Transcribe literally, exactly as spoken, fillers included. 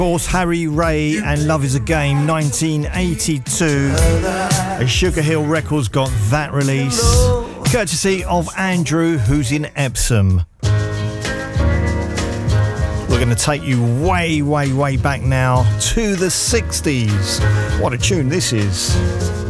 course, Harry Ray and Love Is a Game, nineteen eighty-two. Sugar Hill Records got that release, courtesy of Andrew, who's in Epsom. We're going to take you way, way, way back now to the sixties. What a tune this is.